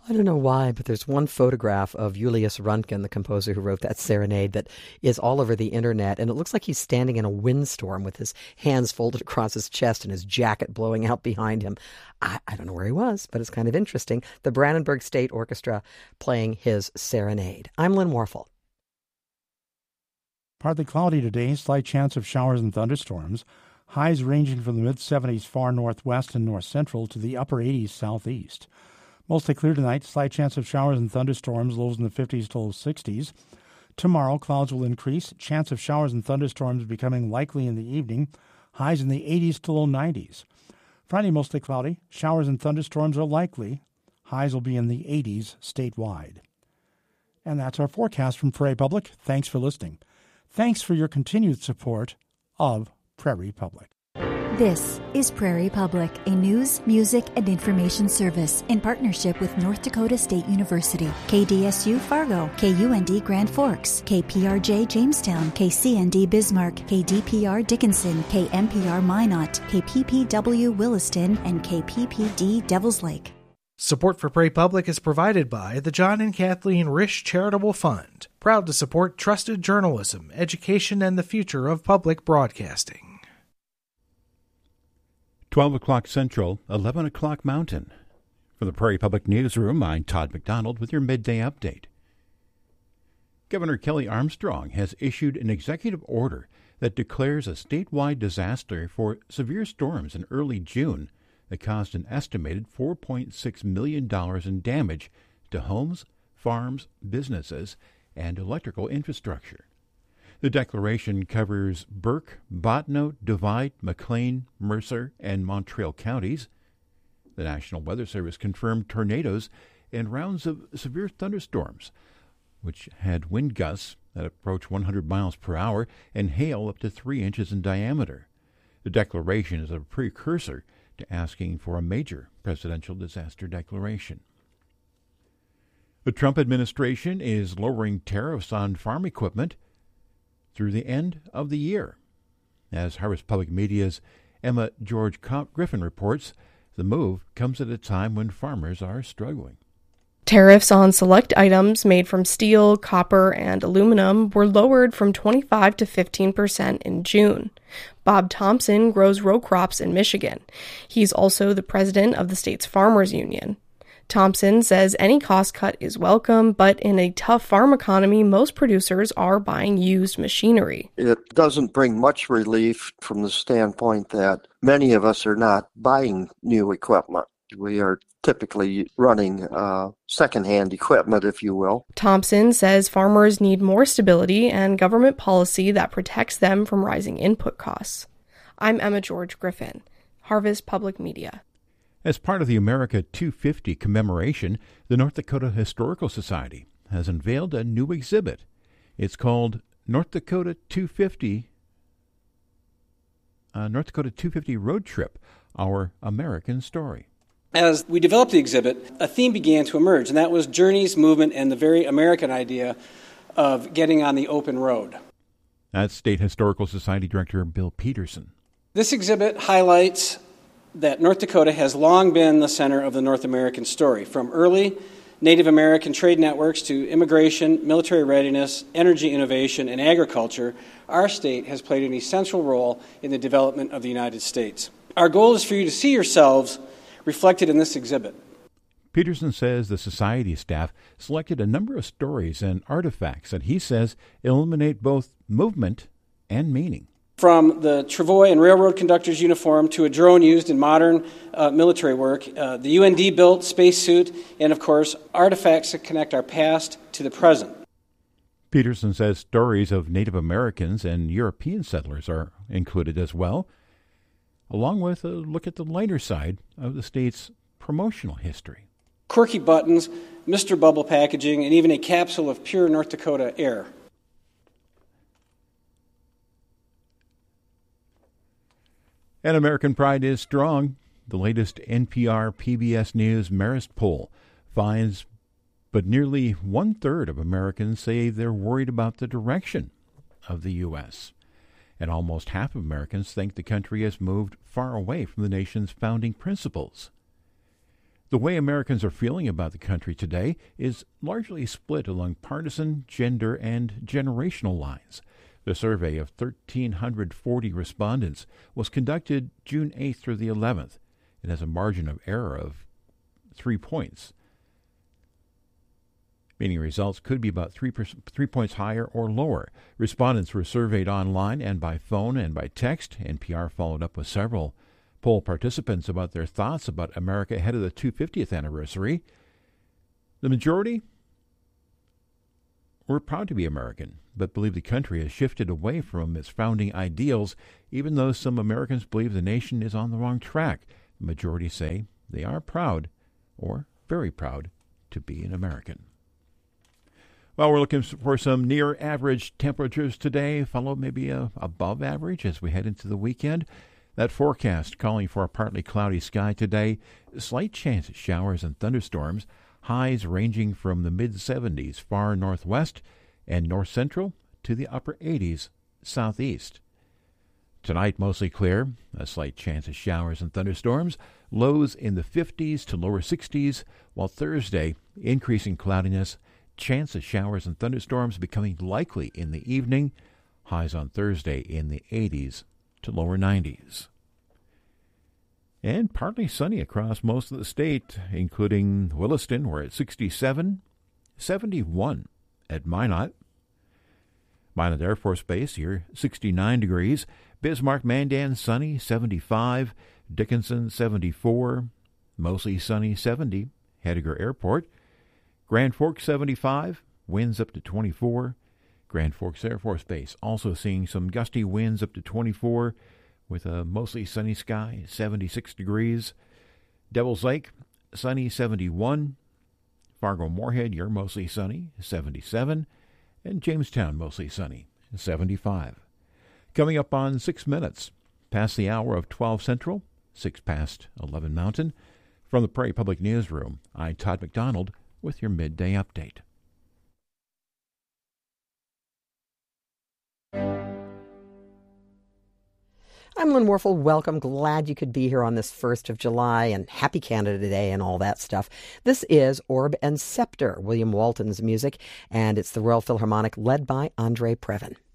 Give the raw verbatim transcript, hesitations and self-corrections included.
I don't know why, but there's one photograph of Julius Röntgen, the composer who wrote that serenade, that is all over the internet, and it looks like he's standing in a windstorm with his hands folded across his chest and his jacket blowing out behind him. I, I don't know where he was, but it's kind of interesting. The Brandenburg State Orchestra playing his serenade. I'm Lynn Warfel. Partly cloudy today, slight chance of showers and thunderstorms. Highs ranging from the mid-seventies far northwest and north-central to the upper eighties southeast. Mostly clear tonight, slight chance of showers and thunderstorms, lows in the fifties to low sixties. Tomorrow, clouds will increase, chance of showers and thunderstorms becoming likely in the evening, highs in the eighties to low nineties. Friday, mostly cloudy, showers and thunderstorms are likely, highs will be in the eighties statewide. And that's our forecast from Prairie Public. Thanks for listening. Thanks for your continued support of Prairie Public. This is Prairie Public, a news, music, and information service in partnership with North Dakota State University, K D S U Fargo, K U N D Grand Forks, K P R J Jamestown, K C N D Bismarck, K D P R Dickinson, K M P R Minot, K P P W Williston, and K P P D Devils Lake. Support for Prairie Public is provided by the John and Kathleen Risch Charitable Fund, proud to support trusted journalism, education, and the future of public broadcasting. twelve o'clock Central, eleven o'clock Mountain. From the Prairie Public Newsroom, I'm Todd McDonald with your midday update. Governor Kelly Armstrong has issued an executive order that declares a statewide disaster for severe storms in early June that caused an estimated four point six million dollars in damage to homes, farms, businesses, and electrical infrastructure. The declaration covers Burke, Bottineau, Divide, McLean, Mercer, and Montreal counties. The National Weather Service confirmed tornadoes and rounds of severe thunderstorms, which had wind gusts that approach one hundred miles per hour and hail up to three inches in diameter. The declaration is a precursor to asking for a major presidential disaster declaration. The Trump administration is lowering tariffs on farm equipment through the end of the year. As Harvest Public Media's Emma George Griffin reports, the move comes at a time when farmers are struggling. Tariffs on select items made from steel, copper, and aluminum were lowered from twenty-five to fifteen percent in June. Bob Thompson grows row crops in Michigan. He's also the president of the state's farmers union. Thompson says any cost cut is welcome, but in a tough farm economy, most producers are buying used machinery. It doesn't bring much relief from the standpoint that many of us are not buying new equipment. We are typically running uh, secondhand equipment, if you will. Thompson says farmers need more stability and government policy that protects them from rising input costs. I'm Emma George Griffin, Harvest Public Media. As part of the America two fifty commemoration, the North Dakota Historical Society has unveiled a new exhibit. It's called North Dakota two fifty uh, North Dakota two fifty Road Trip, Our American Story. As we developed the exhibit, a theme began to emerge, and that was journeys, movement, and the very American idea of getting on the open road. That's State Historical Society Director Bill Peterson. This exhibit highlights that North Dakota has long been the center of the North American story, from early Native American trade networks to immigration, military readiness, energy innovation, and agriculture. Our state has played an essential role in the development of the United States. Our goal is for you to see yourselves reflected in this exhibit. Peterson says the Society staff selected a number of stories and artifacts that he says illuminate both movement and meaning. From the travois and railroad conductor's uniform to a drone used in modern uh, military work, uh, the U N D-built spacesuit, and, of course, artifacts that connect our past to the present. Peterson says stories of Native Americans and European settlers are included as well, along with a look at the lighter side of the state's promotional history. Quirky buttons, Mister Bubble packaging, and even a capsule of pure North Dakota air. And American pride is strong. The latest N P R P B S News Marist poll finds but nearly one-third of Americans say they're worried about the direction of the U S, and almost half of Americans think the country has moved far away from the nation's founding principles. The way Americans are feeling about the country today is largely split along partisan, gender, and generational lines. The survey of one thousand three hundred forty respondents was conducted June eighth through the eleventh. It has a margin of error of three points, meaning results could be about three, per, three points higher or lower. Respondents were surveyed online and by phone and by text. N P R followed up with several poll participants about their thoughts about America ahead of the two hundred fiftieth anniversary. The majority were proud to be American, but believe the country has shifted away from its founding ideals, even though some Americans believe the nation is on the wrong track. The majority say they are proud, or very proud, to be an American. Well, we're looking for some near-average temperatures today, followed maybe uh, above average as we head into the weekend. That forecast calling for a partly cloudy sky today, slight chance of showers and thunderstorms, highs ranging from the mid-seventies far northwest and north-central to the upper eighties southeast. Tonight, mostly clear, a slight chance of showers and thunderstorms, lows in the fifties to lower sixties, while Thursday, increasing cloudiness, chance of showers and thunderstorms becoming likely in the evening, highs on Thursday in the eighties to lower nineties. And partly sunny across most of the state, including Williston, we're at sixty-seven, seventy-one at Minot. Minot Air Force Base here, sixty-nine degrees. Bismarck, Mandan, sunny, seventy-five. Dickinson, seventy-four. Mostly sunny, seventy. Heidegger Airport. Grand Forks, seventy-five. Winds up to twenty-four. Grand Forks Air Force Base also seeing some gusty winds up to twenty-four with a mostly sunny sky, seventy-six degrees. Devil's Lake, sunny, seventy-one. Fargo-Moorhead, you're mostly sunny, seventy-seven. And Jamestown, mostly sunny, seventy-five. Coming up on six minutes, past the hour of twelve Central, six past eleven Mountain. From the Prairie Public Newsroom, I'm Todd McDonald with your midday update. I'm Lynn Warfel. Welcome. Glad you could be here on this first of July and happy Canada Day and all that stuff. This is Orb and Scepter, William Walton's music, and it's the Royal Philharmonic led by Andre Previn.